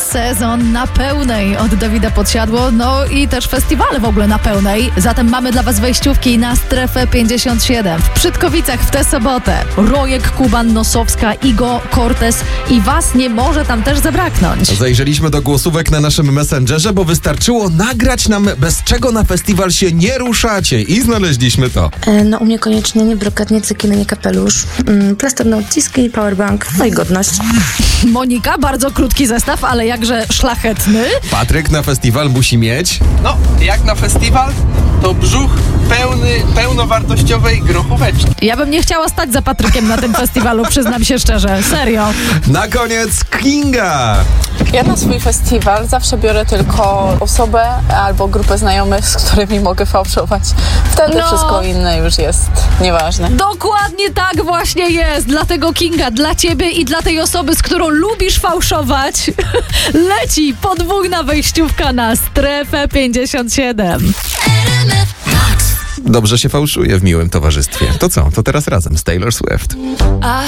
sezon na pełnej od Dawida Podsiadło, no i też festiwale w ogóle na pełnej. Zatem mamy dla was wejściówki na Strefę 57 w Przytkowicach w tę sobotę. Rojek, Kuban, Nosowska, Igo, Cortez i was nie może tam też zabraknąć. Zajrzeliśmy do głosówek na naszym Messengerze, bo wystarczyło nagrać nam, bez czego na festiwal się nie ruszacie i znaleźliśmy to. No u mnie koniecznie nie brokat, nie cekiny, nie kapelusz, plaster na odciski, powerbank, no i godność. Monika, bardzo krótki zestaw, ale jakże szlachetny. Patryk na festiwal musi mieć... No, jak na festiwal, to brzuch pełny pełnowartościowej grochóweczki. Ja bym nie chciała stać za Patrykiem na tym festiwalu, przyznam się szczerze, serio. Na koniec Kinga! Ja na swój festiwal zawsze biorę tylko osobę albo grupę znajomych, z którymi mogę fałszować. Wtedy wszystko inne już jest nieważne. Dokładnie tak właśnie jest. Dlatego Kinga, dla ciebie i dla tej osoby, z którą lubisz fałszować, leci podwójna wejściówka na Strefę 57. Dobrze się fałszuje w miłym towarzystwie. To co? To teraz razem z Taylor Swift. I